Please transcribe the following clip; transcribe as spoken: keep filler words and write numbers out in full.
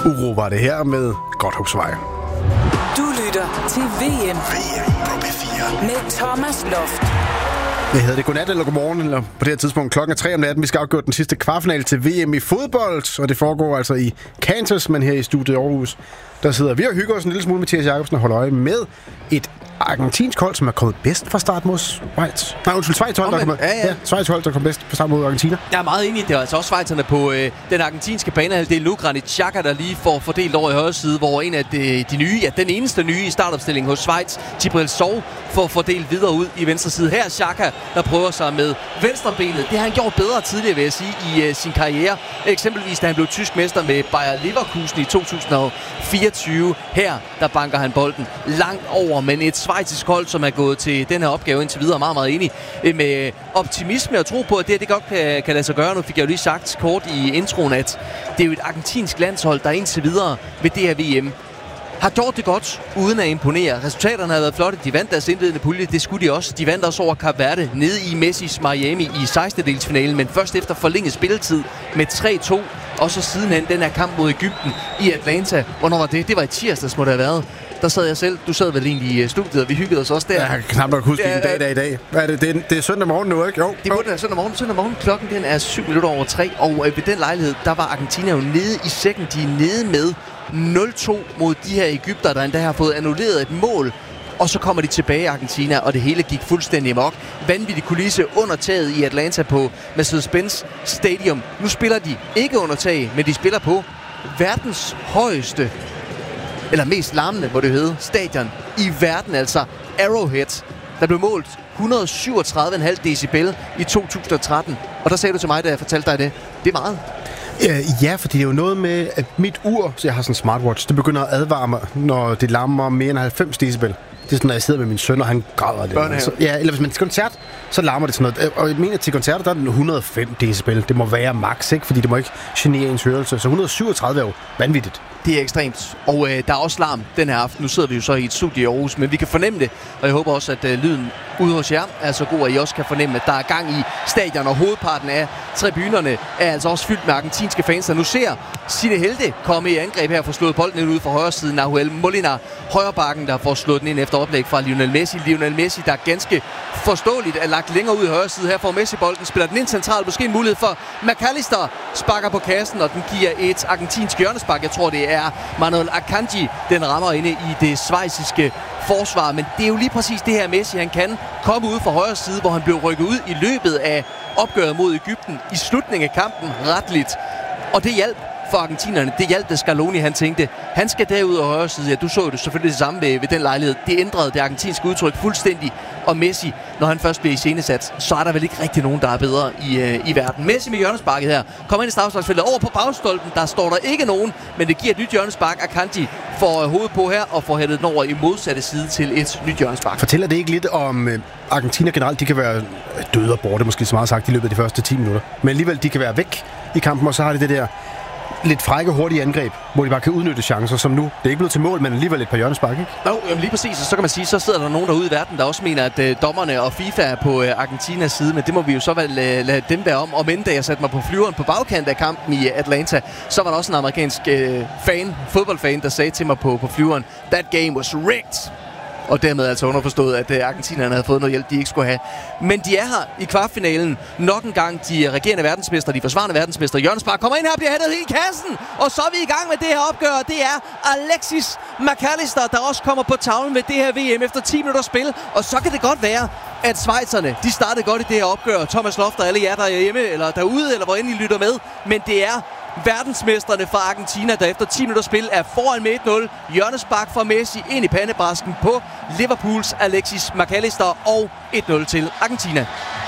Uro var det her med Godthåbsvej. Du lytter til V M. V M på P fire. Med Thomas Loft. Jeg hedder det godnat eller godmorgen, eller på det her tidspunkt klokken er tre om natten. Vi skal afgøre den sidste kvartfinale til V M i fodbold, og det foregår altså i Kansas, men her i studiet i Aarhus. Der sidder vi og hygger os en lille smule. Mathias Jacobsen og holder øje med et argentinsk hold, som er kommet bedst fra start mod Schweiz. Nej, undskyld, Schweiz hold, der kommer, ja, ja. ja, Schweiz hold, der kom bedst fra start mod Argentina. Jeg er meget enig. Det er altså også schweizerne på øh, den argentinske bane. Det er nu Granit Xhaka, der lige får fordelt over i højre side, hvor en af de, de nye, ja, den eneste nye i startopstillingen hos Schweiz, Djibril Sow, får fordelt videre ud i venstre side. Her er Xhaka, der prøver sig med venstrebenet. Det har han gjort bedre tidligere, vil jeg sige, i øh, sin karriere. Eksempelvis, da han blev tysk mester med Bayer Leverkusen i to tusind og fireogtyve. Her, der banker han bolden langt over, men et schweizisk hold, som er gået til den her opgave indtil videre, meget, meget enig med optimisme og tro på, at det, det godt kan, kan lade sig gøre. Nu fik jeg jo lige sagt kort i introen, at det er jo et argentinsk landshold, der indtil videre ved det her V M har gjort det godt, uden at imponere. Resultaterne har været flotte. De vandt deres indledende pulje, det skulle de også. De vandt også over Cape Verde nede i Messis Miami i sekstendedelsfinalen, men først efter forlænget spilletid med tre to. Og så sidenhen den her kamp mod Egypten i Atlanta. Hvornår var det? Det var i tirsdags, må det have været. Der sad jeg selv. Du sad vel egentlig i studiet, og vi hyggede os også der. Jeg kan knap nok huske ja, en dag, dag i dag. Hvad er det? Det er, det er søndag morgen nu, ikke? Jo. Det må være søndag morgen. Søndag morgen. Klokken den er syv minutter over tre. Og øh, ved den lejlighed, der var Argentina jo nede i sækken. De er nede med nul to mod de her Egypter, der endda har fået annulleret et mål. Og så kommer de tilbage i Argentina, og det hele gik fuldstændig amok. Vanvittig kulisse under taget i Atlanta på Mercedes-Benz Stadium. Nu spiller de ikke under tag, men de spiller på verdens højeste, eller mest larmende, må det hedde, stadion i verden, altså Arrowhead. Der blev målt et hundrede og syvogtredive komma fem decibel i to tusind og tretten. Og der sagde du til mig, da jeg fortalte dig det. Det er meget. Ja, fordi det er jo noget med, at mit ur, så jeg har sådan en smartwatch, det begynder at advare mig, når det larmer mere end halvfems decibel. Det er sådan, når jeg sidder med min søn, og han græder det. Så, ja, eller hvis man til koncert, så larmer det sådan noget. Og jeg mener, at til koncerter, der er den et hundrede og fem decibel. Det må være max, ikke? Fordi det må ikke genere ens hørelse. Så et hundrede og syvogtredive er jo vanvittigt. Det er ekstremt. Og øh, der er også larm den her aften. Nu sidder vi jo så i et studie i Aarhus, men vi kan fornemme det. Og jeg håber også, at øh, lyden ude hos jer er så god, at I også kan fornemme, at der er gang i stadion. Og hovedparten af tribunerne er altså også fyldt med argentinske fans, der nu ser sine helte komme i angreb her for slået bolden ind ud fra højre side. Nahuel Molina, højrebakken, der får slået den ind efter oplæg fra Lionel Messi. Lionel Messi, der ganske forståeligt er lagt længere ud i højre side. Her får Messi bolden, spiller den ind centralt. Måske en mulighed for McAllister, sparker på kassen, og den giver et argentinsk hjørnespark. Jeg tror, det er Manuel Akanji, den rammer inde i det schweiziske forsvar. Men det er jo lige præcis det her Messi, han kan komme ud fra højre side, hvor han blev rykket ud i løbet af opgøret mod Egypten i slutningen af kampen retligt. Og det hjalp for argentinerne. Det hjalp, da Scaloni han tænkte, han skal derud af højre side. Ja, du så det selvfølgelig det samme ved, ved den lejlighed. Det ændrede det argentinske udtryk fuldstændig. Og Messi, når han først bliver iscenesat, så er der vel ikke rigtig nogen, der er bedre i, øh, i verden. Messi med hjørnesparket her. Kommer ind i straffesparksfeltet over på bagstolpen. Der står der ikke nogen, men det giver et nyt hjørnespark. Akanji får øh, hovedet på her og får hættet den over i modsatte side til et nyt hjørnespark. Fortæller det ikke lidt om øh, Argentina generelt? De kan være døde og borte, måske så meget sagt, i løbet af de første ti minutter. Men alligevel, de kan være væk i kampen, og så har de det der lidt frække, hurtige angreb, hvor de bare kan udnytte chancer, som nu. Det er ikke blevet til mål, men alligevel et par hjørnespark, ikke? Jo, jamen lige præcis. Og så kan man sige, så sidder der nogen derude i verden, der også mener, at øh, dommerne og FIFA er på øh, Argentinas side, men det må vi jo så vel øh, lade dem være om. Og men da jeg satte mig på flyveren på bagkant af kampen i Atlanta, så var der også en amerikansk øh, fan, fodboldfan, der sagde til mig på, på flyveren, that game was rigged. Og dermed altså underforstået, at uh, argentinerne havde fået noget hjælp, de ikke skulle have. Men de er her i kvartfinalen. Nok en gang de regerende verdensmester, de forsvarende verdensmester. Hjørnespark kommer ind her og bliver hættet helt i kassen. Og så er vi i gang med det her opgør. Det er Alexis McAllister, der også kommer på tavlen ved det her V M efter ti minutter spil. Og så kan det godt være, at schweizerne, de startede godt i det her opgør. Thomas Loft og alle jer, der er hjemme eller derude, eller hvor end I lytter med. Men det er verdensmesterne fra Argentina, der efter ti minutter spil er foran med et nul. Hjørnespark fra Messi ind i pandebrasken på Liverpools Alexis McAllister og et nul til Argentina.